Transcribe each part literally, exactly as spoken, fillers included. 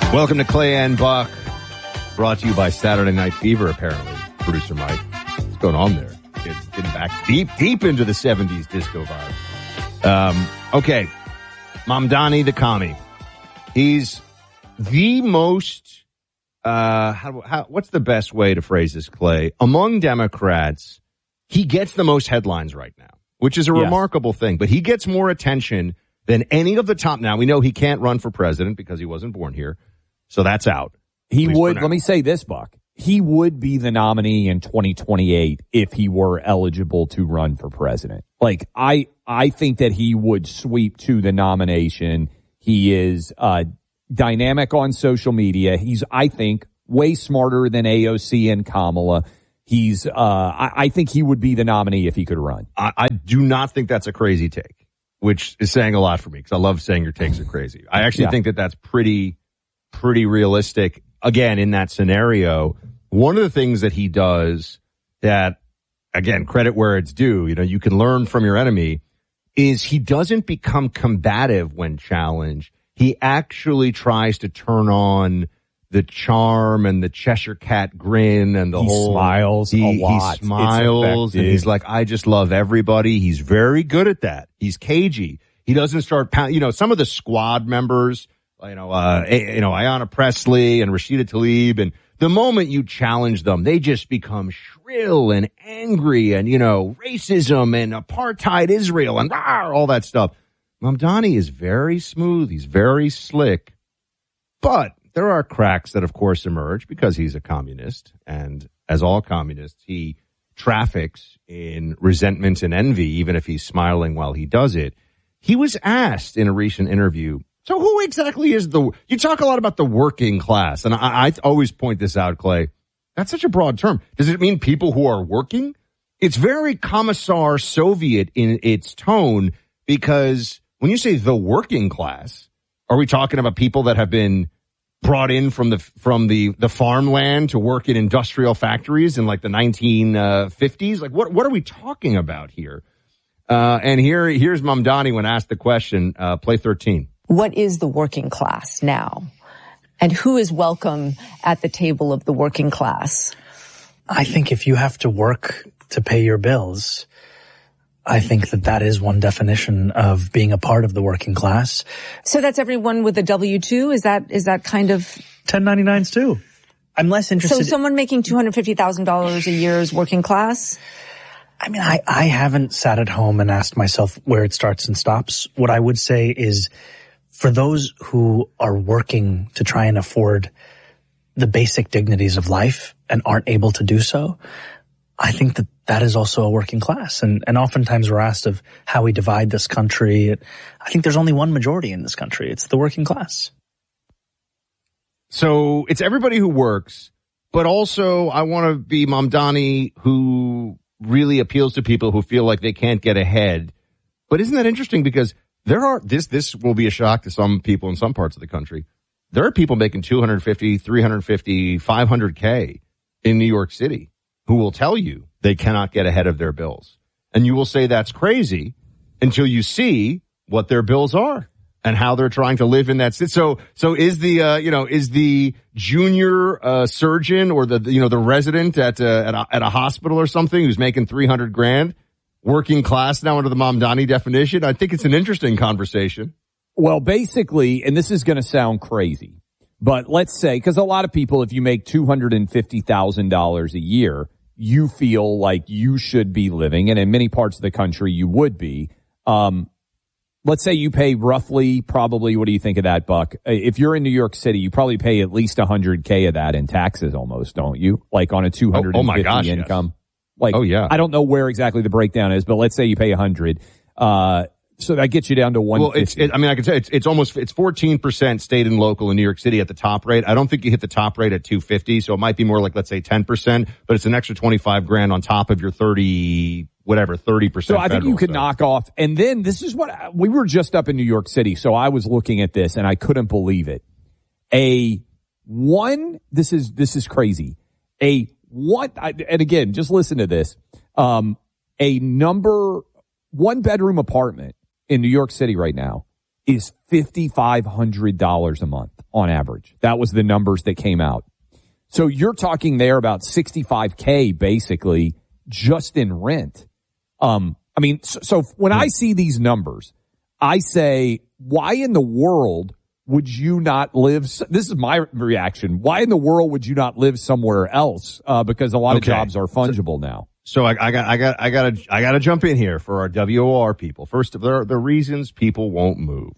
Welcome to Clay and Buck, brought to you by Saturday Night Fever, apparently. Producer Mike, what's going on there? It's getting back deep, deep into the seventies disco vibe. Um, okay, Mamdani the commie. He's the most, uh, how, how, what's the best way to phrase this, Clay? Among Democrats, he gets the most headlines right now, which is a yes. remarkable thing, but he gets more attention than any of the top. Now, we know he can't run for president because he wasn't born here. So that's out. He would, let me say this, Buck. He would be the nominee in twenty twenty-eight if he were eligible to run for president. Like, I, I think that he would sweep to the nomination. He is, uh, dynamic on social media. He's, I think, way smarter than A O C and Kamala. He's, uh, I, I think he would be the nominee if he could run. I, I do not think that's a crazy take, which is saying a lot for me because I love saying your takes are crazy. I actually yeah. think that that's pretty, pretty realistic. Again, in that scenario, one of the things that he does that, again, credit where it's due, you know, you can learn from your enemy, is he doesn't become combative when challenged. He actually tries to turn on the charm and the Cheshire Cat grin and the he whole smiles he, a lot. He smiles and he's like, I just love everybody. He's very good at that. He's cagey. He doesn't start pound, you know, some of the squad members, you know, uh, you know, Ayanna Pressley and Rashida Tlaib, and the moment you challenge them, they just become shrill and angry and, you know, racism and apartheid Israel and rah, all that stuff. Mamdani is very smooth. He's very slick, but there are cracks that, of course, emerge because he's a communist. And as all communists, he traffics in resentment and envy, even if he's smiling while he does it. He was asked in a recent interview, so who exactly is the, you talk a lot about the working class. And I, I always point this out, Clay. That's such a broad term. Does it mean people who are working? It's very Commissar Soviet in its tone, because when you say the working class, are we talking about people that have been brought in from the, from the, the farmland to work in industrial factories in like the nineteen fifties? Like what, what are we talking about here? Uh, and here, here's Mamdani when asked the question, uh, play thirteen. What is the working class now? And who is welcome at the table of the working class? I think if you have to work to pay your bills, I think that that is one definition of being a part of the working class. So that's everyone with a W two? Is that, is that kind of ten ninety-nines too? I'm less interested. So someone making two hundred fifty thousand dollars a year is working class? I mean, I, I haven't sat at home and asked myself where it starts and stops. What I would say is, for those who are working to try and afford the basic dignities of life and aren't able to do so, I think that that is also a working class. And, and oftentimes we're asked of how we divide this country. I think there's only one majority in this country. It's the working class. So it's everybody who works, but also I want to be Mamdani, who really appeals to people who feel like they can't get ahead. But isn't that interesting? Because there are, this, this will be a shock to some people in some parts of the country. There are people making two hundred fifty, three hundred fifty, five hundred K in New York City who will tell you they cannot get ahead of their bills. And you will say that's crazy until you see what their bills are and how they're trying to live in that city. So, so is the, uh, you know, is the junior, uh, surgeon or the, you know, the resident at, uh, at a, at a hospital or something who's making three hundred grand working class now under the Mamdani definition? I think it's an interesting conversation. Well, basically, and this is going to sound crazy, but let's say, because a lot of people, if you make two hundred fifty thousand dollars a year, you feel like you should be living, and in many parts of the country you would be. Um, let's say you pay roughly, probably, what do you think of that, Buck? If you're in New York City, you probably pay at least one hundred K of that in taxes almost, don't you? Like on a two hundred fifty oh, oh my gosh, income. Yes. Like, oh, yeah. I don't know where exactly the breakdown is, but let's say you pay one hundred. Uh, so that gets you down to one hundred fifty. Well, it's, it, I mean, I can say it's, it's almost, it's fourteen percent state and local in New York City at the top rate. I don't think you hit the top rate at two hundred fifty, so it might be more like, let's say ten percent, but it's an extra twenty-five grand on top of your thirty, whatever, thirty percent. So I think you could knock off. And then this is what, we were just up in New York City, so I was looking at this and I couldn't believe it. A one, this is, this is crazy. A one, and again, just listen to this. Um, a number one bedroom apartment in New York City right now is five thousand five hundred dollars a month. on average. That was the numbers that came out. So you're talking there about sixty-five K basically just in rent. Um, I mean, so, so when I see these numbers, I say, why in the world would you not live? This is my reaction. Why in the world would you not live somewhere else? Uh, because a lot okay. of jobs are fungible so, now. So I, I got, I got, I got to, I got to jump in here for our W O R people. First, there are the reasons people won't move.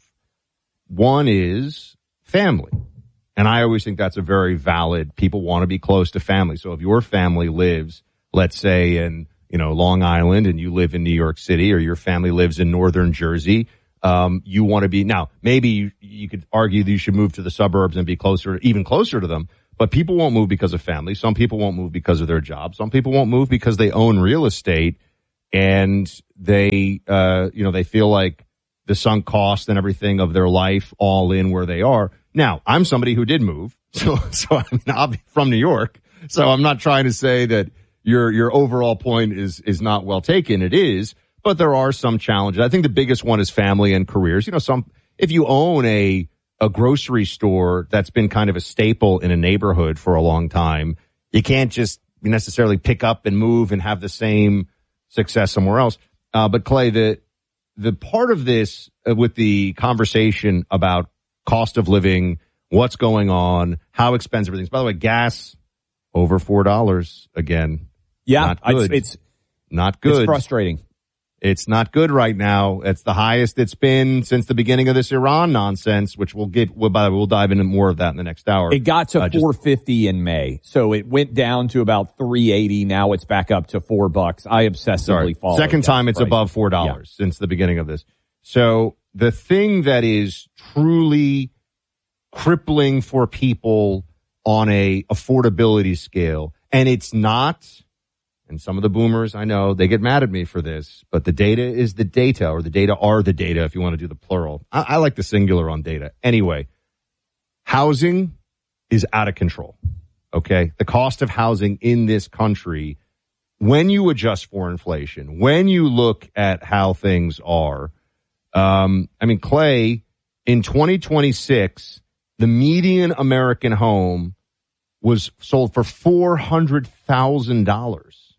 One is family. And I always think that's a very valid, people want to be close to family. So if your family lives, let's say in, you know, Long Island and you live in New York City, or your family lives in northern Jersey, um, you want to be, now maybe you, you could argue that you should move to the suburbs and be closer, even closer to them, but people won't move because of family. Some people won't move because of their job. Some people won't move because they own real estate and they, uh, you know, they feel like the sunk cost and everything of their life all in where they are. Now, I'm somebody who did move, so so I mean, I'm from New York, so I'm not trying to say that your your overall point is is not well taken. It is, but there are some challenges. I think the biggest one is family and careers. You know, some if you own a a grocery store that's been kind of a staple in a neighborhood for a long time, you can't just necessarily pick up and move and have the same success somewhere else. Uh, but Clay, the the part of this uh, with the conversation about cost of living, what's going on, how expensive everything is. By the way, gas over four dollars again. Yeah, not good. It's, it's not good. It's frustrating. It's not good right now. It's the highest it's been since the beginning of this Iran nonsense, which we'll get. We'll, by the way, we'll dive into more of that in the next hour. It got to uh, four fifty in May, so it went down to about three eighty. Now it's back up to four bucks. I obsessively sorry, follow. Second time it's prices. above four dollars yeah. since the beginning of this. So the thing that is truly crippling for people on a affordability scale, and it's not, and some of the boomers, I know, they get mad at me for this, but the data is the data, or the data are the data if you want to do the plural. I, I like the singular on data. Anyway, housing is out of control, okay? The cost of housing in this country, when you adjust for inflation, when you look at how things are, um, I mean, Clay, in twenty twenty-six, the median American home was sold for four hundred thousand dollars.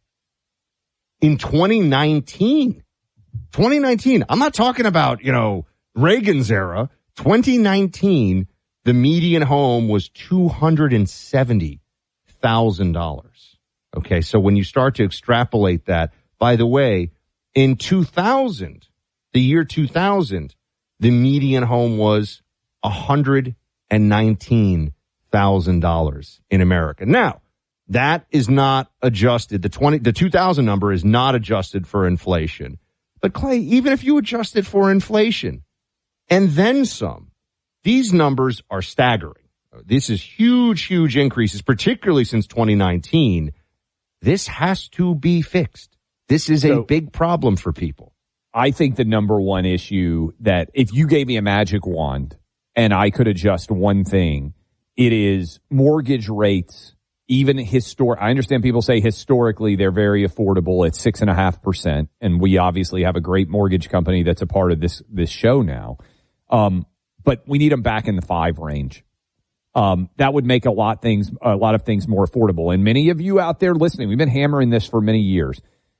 In twenty nineteen, twenty nineteen, I'm not talking about, you know, Reagan's era. twenty nineteen, the median home was two hundred seventy thousand dollars. Okay, so when you start to extrapolate that, by the way, in two thousand, the year two thousand, the median home was one hundred nineteen thousand dollars in America. Now, that is not adjusted. The twenty, the two thousand number is not adjusted for inflation. But Clay, even if you adjust it for inflation and then some, these numbers are staggering. This is huge, huge increases, particularly since twenty nineteen. This has to be fixed. This is So, a big problem for people. I think the number one issue that if you gave me a magic wand and I could adjust one thing, it is mortgage rates. Even historic, I understand people say historically they're very affordable at six and a half percent, and we obviously have a great mortgage company that's a part of this this show now. Um, but we need them back in the five range. Um, that would make a lot things a lot of things more affordable. And many of you out there listening, we've been hammering this for many years.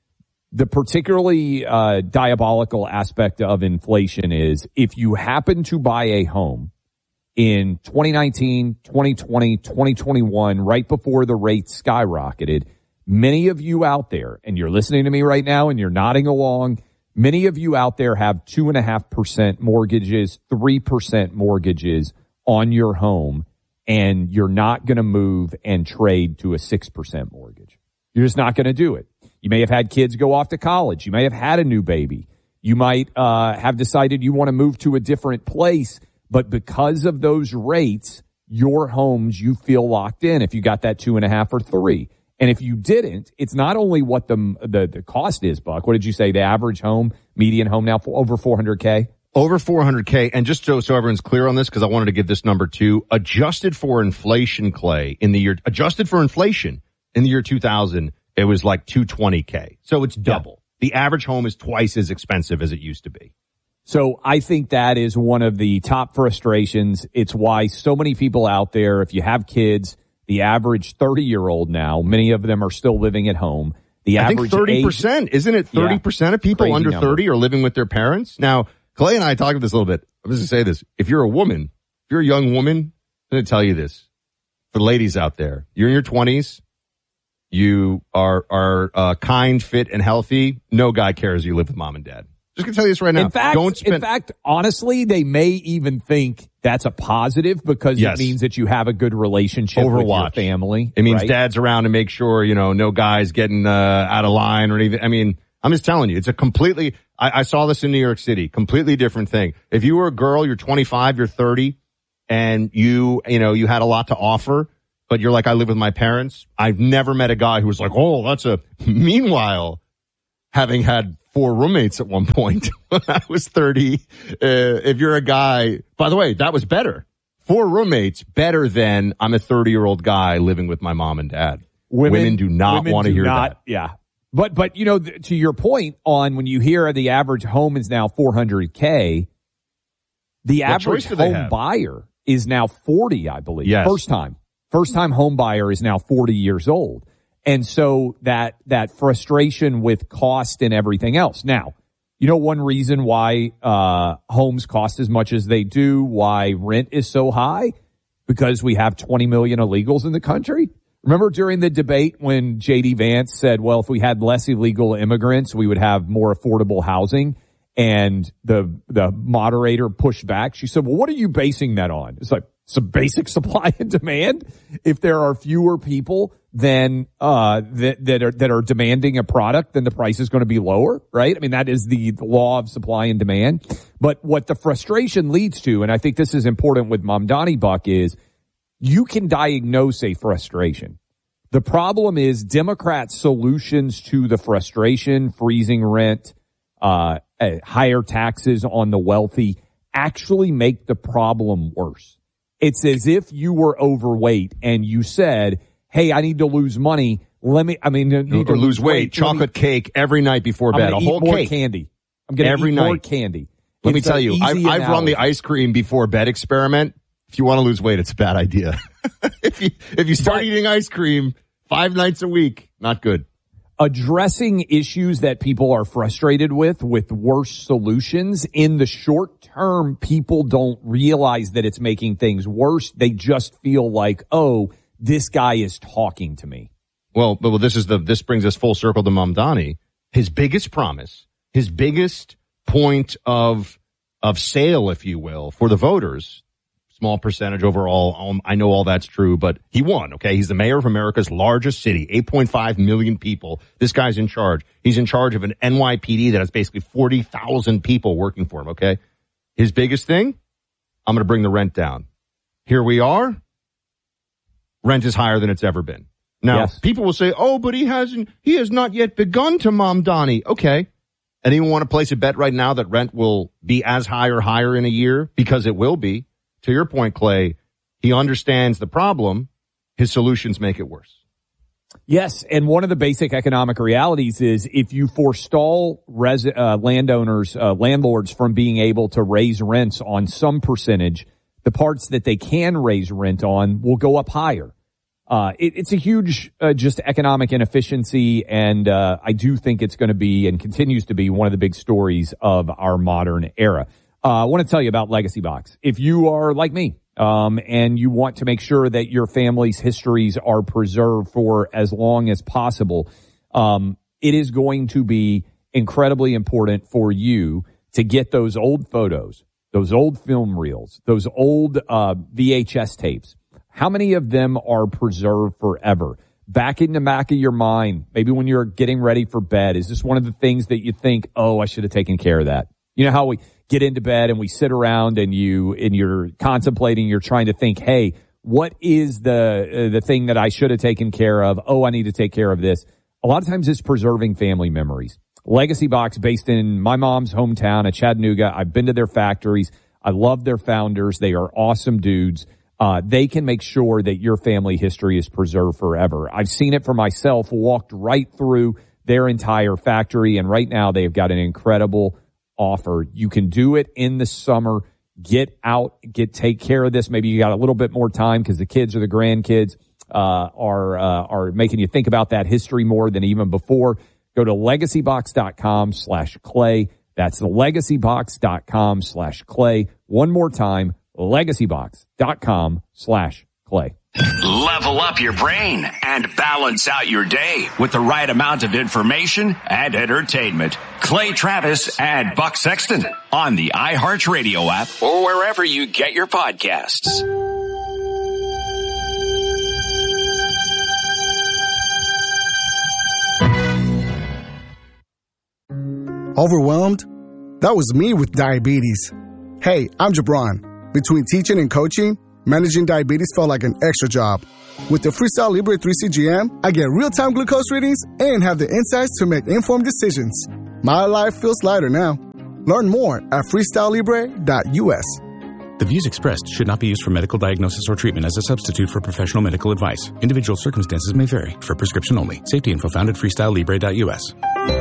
The particularly uh, diabolical aspect of inflation is if you happen to buy a home in twenty nineteen, twenty twenty, twenty twenty-one, right before the rates skyrocketed, many of you out there, and you're listening to me right now and you're nodding along, many of you out there have two and a half percent mortgages, three percent mortgages on your home, and you're not going to move and trade to a six percent mortgage. You're just not going to do it. You may have had kids go off to college. You may have had a new baby. You might uh, have decided you want to move to a different place. But because of those rates, your homes, you feel locked in if you got that two and a half or three. And if you didn't, it's not only what the the, the cost is, Buck. What did you say? The average home, median home now for over four hundred K? Over four hundred K. And just so, so everyone's clear on this, because I wanted to give this number too, adjusted for inflation, Clay, in the year, adjusted for inflation in the year two thousand, it was like two hundred twenty K. So it's double. Yeah. The average home is twice as expensive as it used to be. So I think that is one of the top frustrations. It's why so many people out there, if you have kids, the average thirty-year-old now, many of them are still living at home. The I average think thirty percent, age, isn't it? thirty percent yeah, of people under number. thirty are living with their parents. Now, Clay and I talked about this a little bit. I'm just going to say this. If you're a woman, if you're a young woman, I'm going to tell you this. For the ladies out there, you're in your twenties. You are, are, uh, kind, fit, and healthy. No guy cares you live with mom and dad. Just gonna tell you this right now. In fact, Don't spend- in fact, honestly, they may even think that's a positive because yes. it means that you have a good relationship Overwatch. with your family. It means right? dad's around to make sure, you know, no guy's getting, uh, out of line or anything. I mean, I'm just telling you, it's a completely, I, I saw this in New York City, completely different thing. If you were a girl, you're twenty-five, you're thirty, and you, you know, you had a lot to offer, but you're like, I live with my parents. I've never met a guy who was like, oh, that's a, meanwhile, having had four roommates at one point when I was thirty, uh, if you're a guy, by the way, that was better. Four roommates, better than I'm a thirty-year-old guy living with my mom and dad. Women, women do not want to hear not, that. Yeah. But, but, you know, th- to your point on when you hear the average home is now four hundred K, the What average home have? buyer is now forty, I believe. Yes. First time. First time home buyer is now forty years old. And so that, that frustration with cost and everything else. Now, you know, one reason why, uh, homes cost as much as they do, why rent is so high, because we have twenty million illegals in the country. Remember during the debate when J D Vance said, well, if we had less illegal immigrants, we would have more affordable housing. And the, the moderator pushed back. She said, well, what are you basing that on? It's like, some basic supply and demand. If there are fewer people than, uh, that, that are, that are demanding a product, then the price is going to be lower, right? I mean, that is the law of supply and demand. But what the frustration leads to, and I think this is important with Mamdani Buck, is you can diagnose a frustration. The problem is Democrats' solutions to the frustration, freezing rent, uh, higher taxes on the wealthy, actually make the problem worse. It's as if you were overweight and you said, hey, I need to lose money. Let me, I mean, I need or to lose weight, weight. chocolate me, cake every night before bed, a whole eat more cake. candy. I'm going to eat night. more candy. Let it's me tell you, I've, I've run the ice cream before bed experiment. If you want to lose weight, it's a bad idea. if you, if you start but, eating ice cream five nights a week, not good. Addressing issues that people are frustrated with, with worse solutions in the short term, people don't realize that it's making things worse. They just feel like, oh, this guy is talking to me. Well, but well, this is the, this brings us full circle to Mamdani. His biggest promise, his biggest point of, of sale, if you will, for the voters, small percentage overall. Um, I know all that's true, but he won. Okay. He's the mayor of America's largest city, eight point five million people. This guy's in charge. He's in charge of an N Y P D that has basically forty thousand people working for him. Okay. His biggest thing, I'm going to bring the rent down. Here we are. Rent is higher than it's ever been. Now, yes. People will say, oh, but he hasn't, he has not yet begun to Mamdani. Okay. Anyone want to place a bet right now that rent will be as high or higher in a year? Because it will be. To your point, Clay, he understands the problem. His solutions make it worse. Yes, and one of the basic economic realities is if you forestall res- uh, landowners, uh, landlords from being able to raise rents on some percentage, the parts that they can raise rent on will go up higher. Uh, it, it's a huge uh, just economic inefficiency, and uh, I do think it's going to be and continues to be one of the big stories of our modern era. Uh, I want to tell you about Legacy Box. If you are like me, um, and you want to make sure that your family's histories are preserved for as long as possible, um, it is going to be incredibly important for you to get those old photos, those old film reels, those old, uh, V H S tapes. How many of them are preserved forever? Back in the back of your mind, maybe when you're getting ready for bed, is this one of the things that you think, oh, I should have taken care of that? You know how we get into bed and we sit around and you, and you're contemplating, you're trying to think, hey, what is the, uh, the thing that I should have taken care of? Oh, I need to take care of this. A lot of times it's preserving family memories. Legacy Box, based in my mom's hometown of Chattanooga. I've been to their factories. I love their founders. They are awesome dudes. Uh, they can make sure that your family history is preserved forever. I've seen it for myself, walked right through their entire factory, and right now they've got an incredible offer. You can do it in the summer. Get out, get take care of this. Maybe you got a little bit more time because the kids or the grandkids uh, are uh, are making you think about that history more than even before. Go to legacybox.com slash clay. That's the legacybox.com slash clay. One more time, legacybox.com slash clay. Level up your brain and balance out your day with the right amount of information and entertainment. Clay Travis and Buck Sexton on the iHeartRadio app or wherever you get your podcasts. Overwhelmed? That was me with diabetes. Hey, I'm Jabron. Between teaching and coaching, managing diabetes felt like an extra job. With the Freestyle Libre three C G M, I get real-time glucose readings and have the insights to make informed decisions. My life feels lighter now. Learn more at freestyle libre dot u s. The views expressed should not be used for medical diagnosis or treatment as a substitute for professional medical advice. Individual circumstances may vary. For prescription only. Safety info found at freestyle libre dot u s.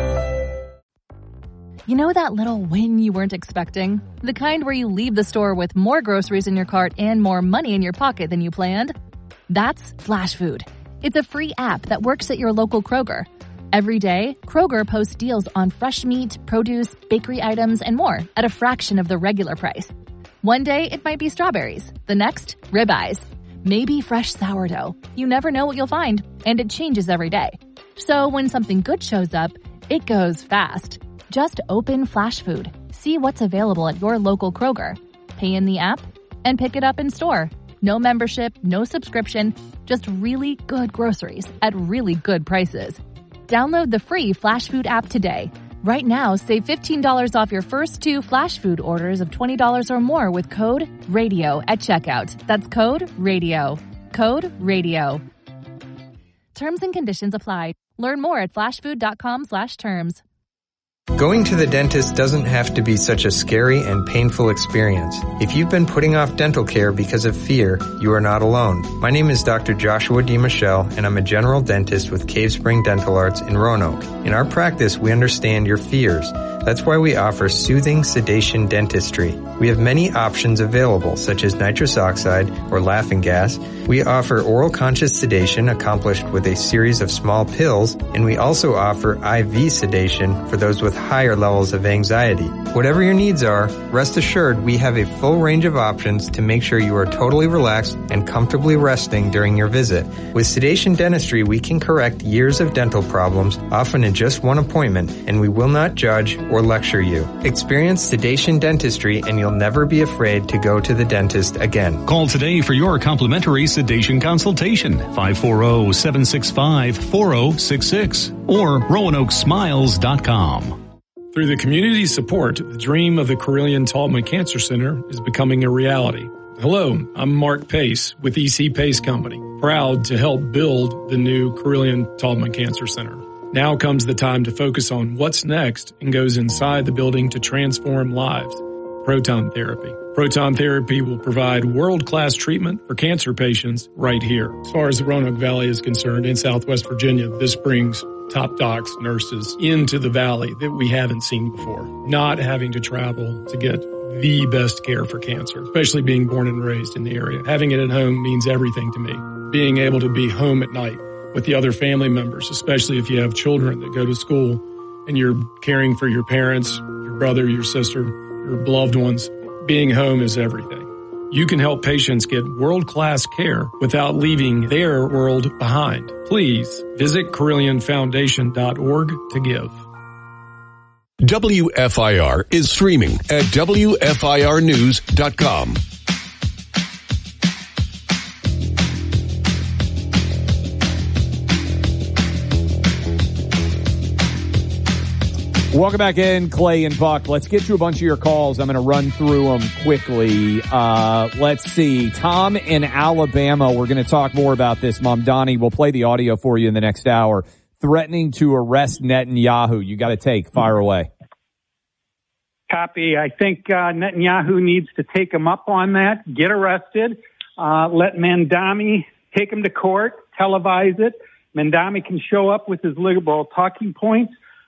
You know that little win you weren't expecting? The kind where you leave the store with more groceries in your cart and more money in your pocket than you planned? That's Flash Food. It's a free app that works at your local Kroger. Every day, Kroger posts deals on fresh meat, produce, bakery items, and more at a fraction of the regular price. One day, it might be strawberries. The next, ribeyes. Maybe fresh sourdough. You never know what you'll find, and it changes every day. So when something good shows up, it goes fast. Just open Flash Food, see what's available at your local Kroger, pay in the app, and pick it up in store. No membership, no subscription, just really good groceries at really good prices. Download the free Flash Food app today. Right now, save fifteen dollars off your first two Flash Food orders of twenty dollars or more with code RADIO at checkout. That's code RADIO. Code RADIO. Terms and conditions apply. Learn more at flashfood.com slash terms. Going to the dentist doesn't have to be such a scary and painful experience. If you've been putting off dental care because of fear, you are not alone. My name is Doctor Joshua DiMichele, and I'm a general dentist with Cave Spring Dental Arts in Roanoke. In our practice, we understand your fears. That's why we offer soothing sedation dentistry. We have many options available, such as nitrous oxide or laughing gas. We offer oral conscious sedation accomplished with a series of small pills, and we also offer I V sedation for those with higher levels of anxiety. Whatever your needs are, rest assured we have a full range of options to make sure you are totally relaxed and comfortably resting during your visit. With sedation dentistry, we can correct years of dental problems, often in just one appointment, and we will not judge or lecture you. Experience sedation dentistry and you'll never be afraid to go to the dentist again. Call today for your complimentary sedation consultation. five four zero, seven six five, four zero six six or roanoke smiles dot com. Through the community support, the dream of the Carilion-Taubman Cancer Center is becoming a reality. Hello, I'm Mark Pace with E C Pace Company, proud to help build the new Carilion-Taubman Cancer Center. Now comes the time to focus on what's next and goes inside the building to transform lives. Proton therapy. Proton therapy will provide world-class treatment for cancer patients right here. As far as the Roanoke Valley is concerned, in Southwest Virginia, this brings top docs, nurses into the valley that we haven't seen before. Not having to travel to get the best care for cancer, especially being born and raised in the area. Having it at home means everything to me. Being able to be home at night with the other family members, especially if you have children that go to school and you're caring for your parents, your brother, your sister, your loved ones. Being home is everything. You can help patients get world-class care without leaving their world behind. Please visit Carilion Foundation dot org to give. W F I R is streaming at W F I R news dot com. Welcome back in, Clay and Buck. Let's get to a bunch of your calls. I'm going to run through them quickly. Uh, let's see. Tom in Alabama. We're going to talk more about this. Mamdani, we'll play the audio for you in the next hour. Threatening to arrest Netanyahu. You got to take. Fire away. Copy. I think uh, Netanyahu needs to take him up on that, get arrested, uh, let Mamdani take him to court, televise it. Mamdani can show up with his liberal talking points.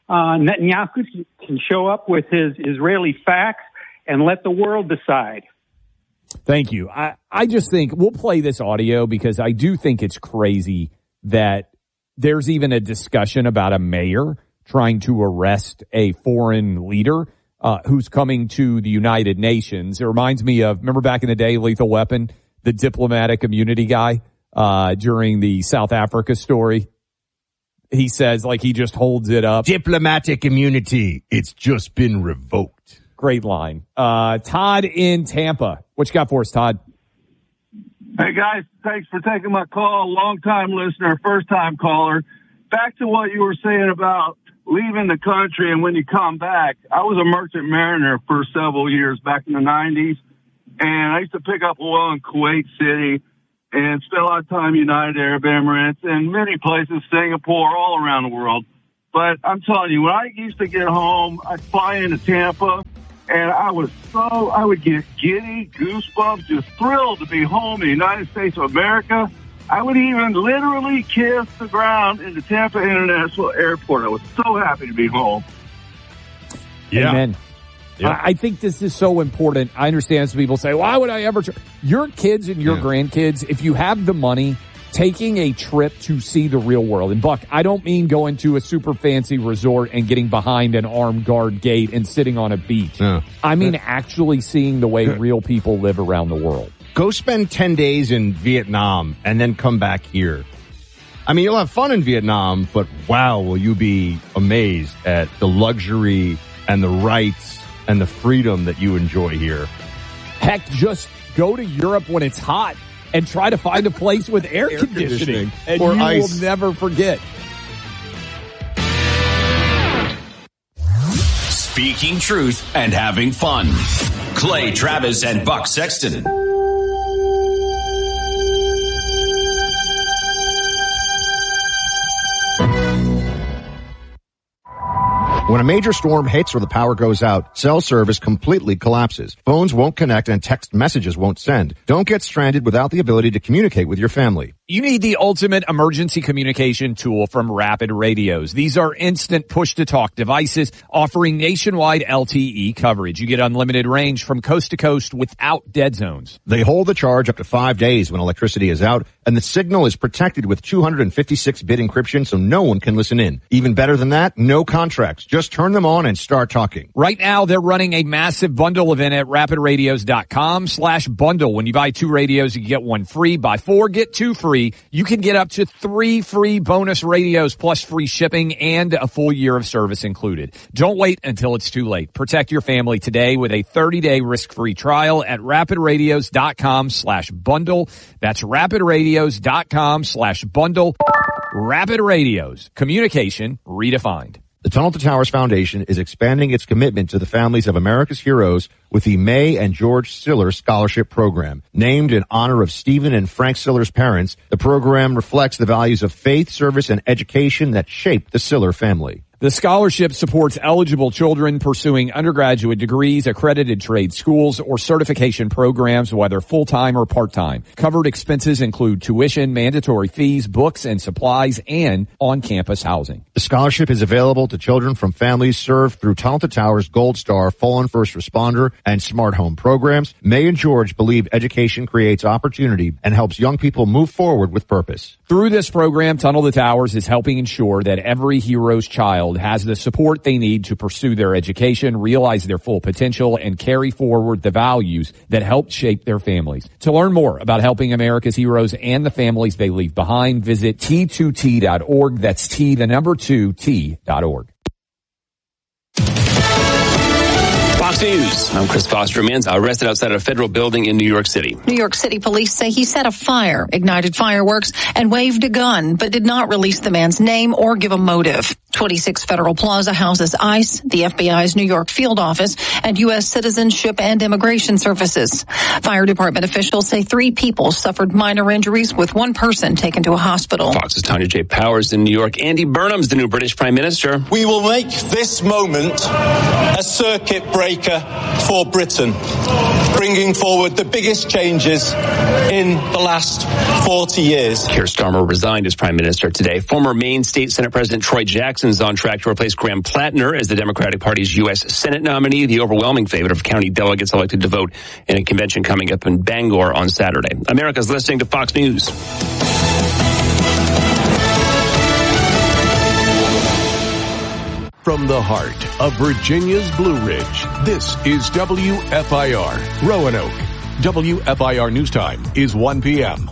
Uh, Netanyahu can show up with his Israeli facts and let the world decide. Thank you. I, I just think we'll play this audio because I do think it's crazy that there's even a discussion about a mayor trying to arrest a foreign leader uh, who's coming to the United Nations. It reminds me of, remember back in the day, Lethal Weapon, the diplomatic immunity guy uh, during the South Africa story. He says, like, he just holds it up. Diplomatic immunity. It's just been revoked. Great line. Uh, Todd in Tampa. What you got for us, Todd? Hey, guys. Thanks for taking my call. Long-time listener, first-time caller. Back to what you were saying about leaving the country and when you come back. I was a merchant mariner for several years back in the nineties, and I used to pick up oil in Kuwait City and spent a lot of time in United Arab Emirates and many places, Singapore, all around the world. But I'm telling you, when I used to get home, I'd fly into Tampa, and I was so, I would get giddy, goosebumps, just thrilled to be home in the United States of America. I would even literally kiss the ground in the Tampa International Airport. I was so happy to be home. Yeah. Amen. Yeah. I, I think this is so important. I understand some people say, why would I ever? Tr-? Your kids and your yeah. grandkids, if you have the money, taking a trip to see the real world. And Buck, I don't mean going to a super fancy resort and getting behind an armed guard gate and sitting on a beach. Yeah. I mean actually seeing the way real people live around the world. Go spend ten days in Vietnam and then come back here. I mean, you'll have fun in Vietnam, but wow, will you be amazed at the luxury and the rights and the freedom that you enjoy here. Heck, just go to Europe when it's hot and try to find a place with air, air conditioning, conditioning. And or you ice. Will never forget. Speaking truth and having fun. Clay Travis and Buck Sexton. When a major storm hits or the power goes out, cell service completely collapses. Phones won't connect and text messages won't send. Don't get stranded without the ability to communicate with your family. You need the ultimate emergency communication tool from Rapid Radios. These are instant push-to-talk devices offering nationwide L T E coverage. You get unlimited range from coast to coast without dead zones. They hold the charge up to five days when electricity is out, and the signal is protected with two hundred fifty-six bit encryption so no one can listen in. Even better than that, no contracts. Just turn them on and start talking. Right now, they're running a massive bundle event at rapid radios dot com slash bundle. When you buy two radios, you get one free. Buy four, get two free. You can get up to three free bonus radios plus free shipping and a full year of service included. Don't wait until it's too late. Protect your family today with a thirty day risk-free trial at rapid radios dot com slash bundle. That's rapid radios dot com slash bundle. Rapid Radios. Communication redefined. The Tunnel to Towers Foundation is expanding its commitment to the families of America's heroes with the May and George Siller Scholarship Program. Named in honor of Stephen and Frank Siller's parents, the program reflects the values of faith, service, and education that shaped the Siller family. The scholarship supports eligible children pursuing undergraduate degrees, accredited trade schools, or certification programs, whether full-time or part-time. Covered expenses include tuition, mandatory fees, books and supplies, and on-campus housing. The scholarship is available to children from families served through Tunnel to Towers Gold Star, Fallen First Responder, and Smart Home programs. May and George believe education creates opportunity and helps young people move forward with purpose. Through this program, Tunnel to Towers is helping ensure that every hero's child has the support they need to pursue their education, realize their full potential, and carry forward the values that helped shape their families. To learn more about helping America's heroes and the families they leave behind, visit T two T dot org. That's T, the number two, T dot org. Fox News. I'm Chris Foster. A man's arrested outside a federal building in New York City. New York City police say he set a fire, ignited fireworks, and waved a gun, but did not release the man's name or give a motive. twenty-six Federal Plaza houses ICE, the F B I's New York field office, and U S Citizenship and Immigration Services. Fire department officials say three people suffered minor injuries, with one person taken to a hospital. Fox's Tanya J. Powers in New York. Andy Burnham's the new British Prime Minister. We will make this moment a circuit breaker. America for Britain, bringing forward the biggest changes in the last forty years. Keir Starmer resigned as prime minister today. Former Maine State Senate President Troy Jackson is on track to replace Graham Plattner as the Democratic Party's U S Senate nominee, the overwhelming favorite of county delegates elected to vote in a convention coming up in Bangor on Saturday. America's listening to Fox News. From the heart of Virginia's Blue Ridge, this is W F I R, Roanoke. W F I R News Time is one p.m.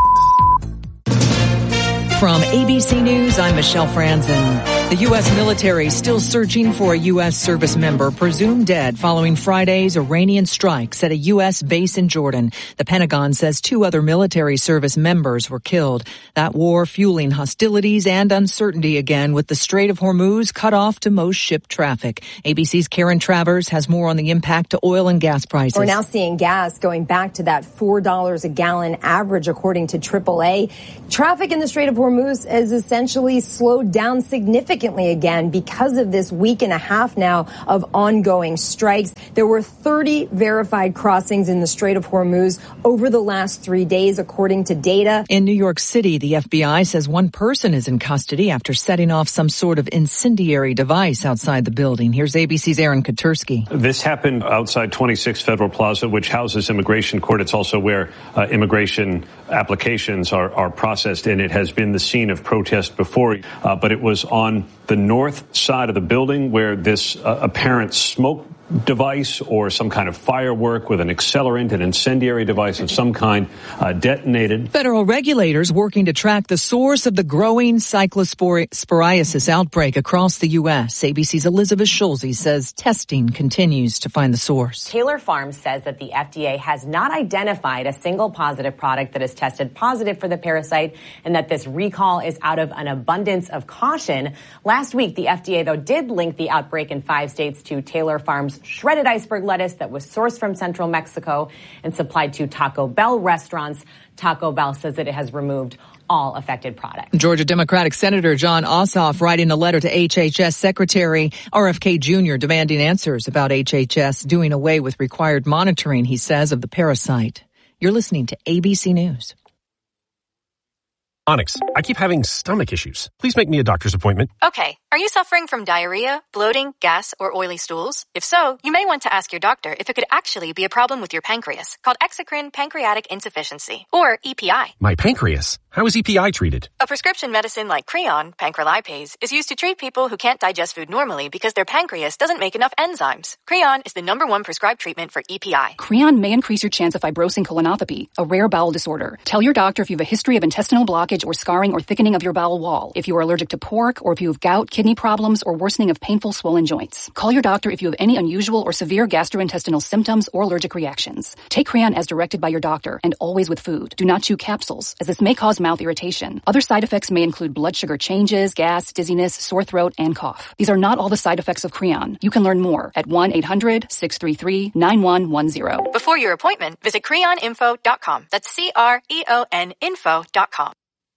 From A B C News, I'm Michelle Franzen. The U S military still searching for a U S service member presumed dead following Friday's Iranian strikes at a U S base in Jordan. The Pentagon says two other military service members were killed. That war fueling hostilities and uncertainty again with the Strait of Hormuz cut off to most ship traffic. A B C's Karen Travers has more on the impact to oil and gas prices. We're now seeing gas going back to that four dollars a gallon average, according to triple A. Traffic in the Strait of Hormuz has essentially slowed down significantly again because of this week and a half now of ongoing strikes. There were thirty verified crossings in the Strait of Hormuz over the last three days, according to data. In New York City, the F B I says one person is in custody after setting off some sort of incendiary device outside the building. Here's A B C's Aaron Katursky. This happened outside twenty-six Federal Plaza, which houses immigration court. It's also where uh, immigration applications are, are processed, and it has been the scene of protest before. Uh, but it was on the north side of the building where this uh, apparent smoke device or some kind of firework with an accelerant, an incendiary device of some kind, uh, detonated. Federal regulators working to track the source of the growing cyclosporiasis outbreak across the U S. A B C's Elizabeth Schulze says testing continues to find the source. Taylor Farms says that the F D A has not identified a single positive product that has tested positive for the parasite and that this recall is out of an abundance of caution. Last week, the F D A, though, did link the outbreak in five states to Taylor Farms shredded iceberg lettuce that was sourced from central Mexico and supplied to Taco Bell restaurants. Taco Bell says that it has removed all affected products. Georgia Democratic Senator John Ossoff writing a letter to H H S Secretary R F K Junior demanding answers about H H S doing away with required monitoring, he says, of the parasite. You're listening to A B C News. Onyx, I keep having stomach issues. Please make me a doctor's appointment. Okay. Are you suffering from diarrhea, bloating, gas, or oily stools? If so, you may want to ask your doctor if it could actually be a problem with your pancreas, called exocrine pancreatic insufficiency, or E P I. My pancreas? How is E P I treated? A prescription medicine like Creon, pancrelipase, is used to treat people who can't digest food normally because their pancreas doesn't make enough enzymes. Creon is the number one prescribed treatment for E P I. Creon may increase your chance of fibrosing colonopathy, a rare bowel disorder. Tell your doctor if you have a history of intestinal blockage or scarring or thickening of your bowel wall, if you are allergic to pork, or if you have gout, kidney problems, or worsening of painful swollen joints. Call your doctor if you have any unusual or severe gastrointestinal symptoms or allergic reactions. Take Creon as directed by your doctor and always with food. Do not chew capsules, as this may cause mouth irritation. Other side effects may include blood sugar changes, gas, dizziness, sore throat, and cough. These are not all the side effects of Creon. You can learn more at one eight hundred six three three nine one one zero. Before your appointment, visit creon info dot com. That's C R E O N info dot com.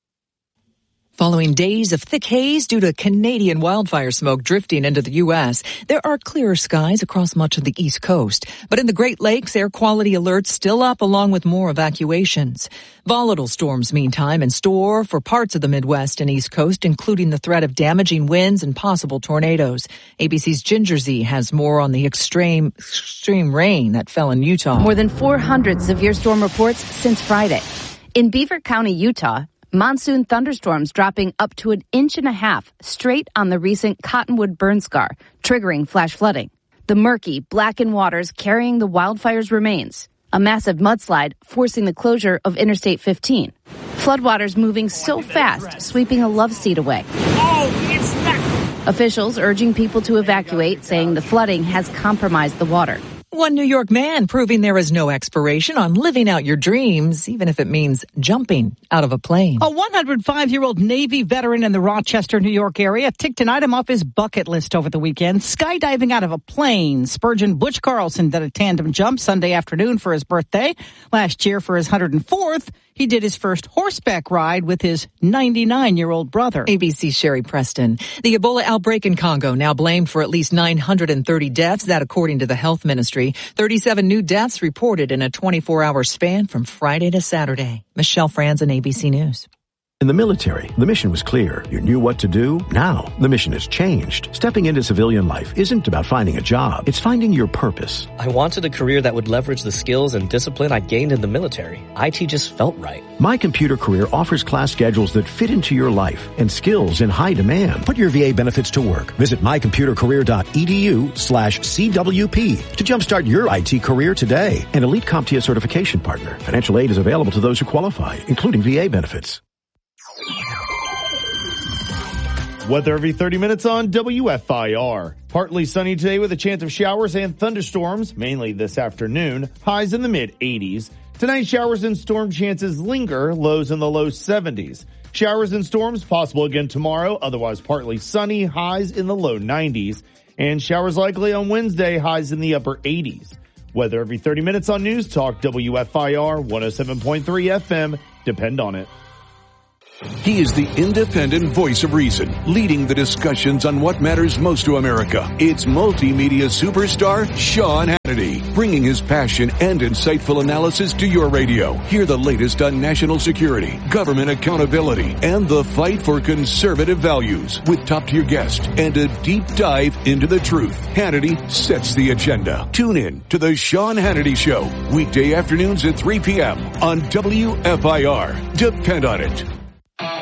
Following days of thick haze due to Canadian wildfire smoke drifting into the U S, there are clearer skies across much of the East Coast. But in the Great Lakes, air quality alerts still up along with more evacuations. Volatile storms, meantime, in store for parts of the Midwest and East Coast, including the threat of damaging winds and possible tornadoes. A B C's Ginger Z has more on the extreme, extreme rain that fell in Utah. More than four hundred severe storm reports since Friday. In Beaver County, Utah, monsoon thunderstorms dropping up to an inch and a half straight on the recent Cottonwood burn scar, triggering flash flooding. The murky, blackened waters carrying the wildfire's remains. A massive mudslide forcing the closure of Interstate fifteen. Floodwaters moving so fast, sweeping a love seat away. Oh, it's not. Officials urging people to evacuate, saying the flooding has compromised the water. One New York man proving there is no expiration on living out your dreams, even if it means jumping out of a plane. A one hundred five-year-old Navy veteran in the Rochester, New York area ticked an item off his bucket list over the weekend, skydiving out of a plane. Spurgeon Butch Carlson did a tandem jump Sunday afternoon for his birthday. Last year, for his one hundred fourth, He did his first horseback ride with his ninety-nine-year-old brother. A B C's Sherry Preston. The Ebola outbreak in Congo now blamed for at least nine hundred thirty deaths, that according to the health ministry. thirty-seven new deaths reported in a twenty-four hour span from Friday to Saturday. Michelle Franzen, A B C News. In the military, the mission was clear. You knew what to do. Now, the mission has changed. Stepping into civilian life isn't about finding a job. It's finding your purpose. I wanted a career that would leverage the skills and discipline I gained in the military. I T just felt right. My Computer Career offers class schedules that fit into your life and skills in high demand. Put your V A benefits to work. Visit mycomputercareer.edu slash CWP to jumpstart your I T career today. An Elite CompTIA certification partner. Financial aid is available to those who qualify, including V A benefits. Weather every thirty minutes on W F I R. Partly sunny today with a chance of showers and thunderstorms, mainly this afternoon. Highs in the mid eighties. Tonight, showers and storm chances linger, lows in the low seventies. Showers and storms possible again tomorrow, otherwise partly sunny, highs in the low nineties. And showers likely on Wednesday, highs in the upper eighties. Weather every thirty minutes on News Talk W F I R one oh seven point three F M. Depend on it. He is the independent voice of reason, leading the discussions on what matters most to America. It's multimedia superstar Sean Hannity, bringing his passion and insightful analysis to your radio. Hear the latest on national security, government accountability, and the fight for conservative values with top-tier guests and a deep dive into the truth. Hannity sets the agenda. Tune in to the Sean Hannity Show, weekday afternoons at three p.m. on W F I R. Depend on it.